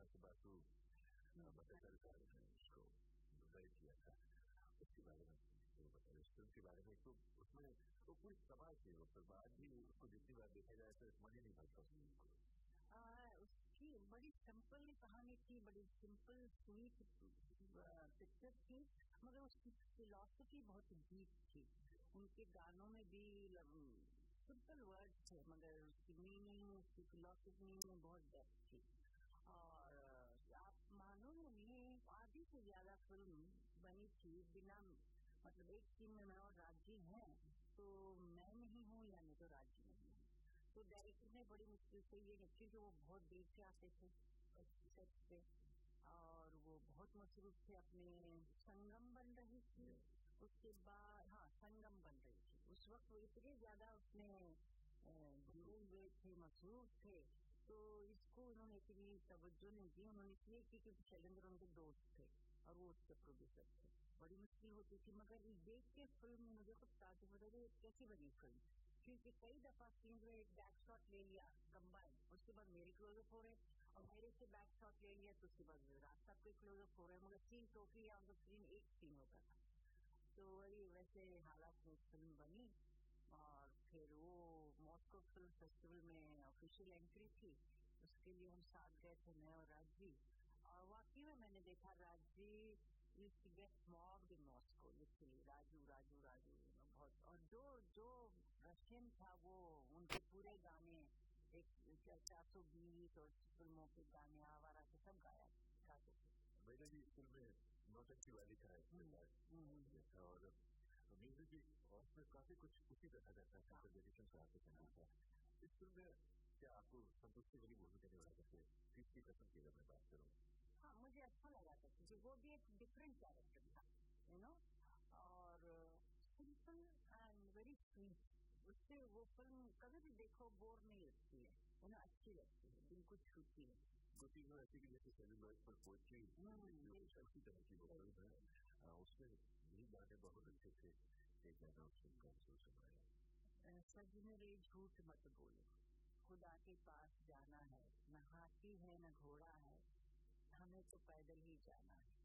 बासु बटेकर साहब ने उसको डायरेक्ट किया था, उसके बारे में वो बताया। उस फिल्म के बारे में तो उसमें वो पूरी तबाह थी, वो फिल्म आज भी उसको जितनी बार देखा जाए तो मन ही नहीं भरता उस फिल्म को। उसकी बड़ी सिंपल कहानी थी, बड़ी सिंपल स्वीट पिक्चर थी, मगर उसकी फिलॉसफी बहुत डीप थी। उनके गानों में भी सिंपल वर्ड थे, मगर उसकी मीनिंग, उसकी फिलॉसफी में बहुत डेप्थ थी। और आप मानोगे नहीं, आधी से ज्यादा फिल्म बनी थी बिना, मतलब एक सीन में मैं और राजी हैं तो मैं नहीं हूँ या नहीं तो राजी नहीं हूँ। तो डायरेक्टर ने बड़ी मुश्किल से ये रखी कि वो बहुत देर से आते थे सेट पे, और वो बहुत मसरूफ थे अपने। संगम बन रही थी, उसके बाद संगम बन रही थी। उस वक्त वो इतने ज्यादा उसमें जुड़े हुए थे, मसरूफ थे, तो इसको उन्होंने इतनी तवज्जो नहीं दी। उन्होंने इसलिए की क्योंकि शैलेंद्र उनके दोस्त थे और वो उसके प्रोड्यूसर थे। बड़ी मुश्किल होती थी, मगर देख के फिल्म मुझे खुद ताजुब होता था कैसी बनी फिल्म, क्योंकि कई दफा सीन में एक बैक शॉट ले लिया कंबाइन, उसके बाद मेरे क्लोजअप हो रहे और मेरे से बैक शॉट ले लिया तो उसके बाद रात तक के क्लोजअप हो रहे, मगर scene totally out of scene एक सीन होता था। तो वही वैसे हालात में फिल्म बनी। और फिर वो मॉस्को फिल्म फेस्टिवल में ऑफिशियल एंट्री थी, उसके लिए हम साथ गए थे, मैं और राजी। और वाकई में मैंने देखा राजी used to get mobbed in Moscow, literally, Raju Raju Raju, बहुत। और जो रशियन था वो उनके पूरे गाने, एक 420 और फिल्मों के गाने आवारा के सब गाते थे। मैंने भी फिल्म में नौटंकी वाली का देखा, और म्यूजिक भी, और उसमें काफी कुछ उसी तरह का था, कंपोजिशन से आते करना था। इस फिल्म में क्या आपको संतुष्टि वाली भूमिका निभा सकते, किसकी कसम की अगर मैं बात करूँ? हाँ, मुझे अच्छा लगा था क्योंकि वो भी एक डिफरेंट कैरेक्टर था, यू नो, और सिंपल एंड वेरी स्वीट। उससे वो फिल्म कभी भी देखो बोर नहीं लगती है, अच्छी लगती है, दिल को छूती है। दो तीन ऐसी की जैसे सेलुलॉइड पर पोएट्री उसी तरह की वो फिल्म है, उसमें भी गाने बहुत अच्छे थे। एक गाना उस फिल्म का सुनाया, सजने रे झूठ मत बोलो, खुदा के पास जाना है, न हाथी है न घोड़ा है, हमें तो पैदल ही जाना है।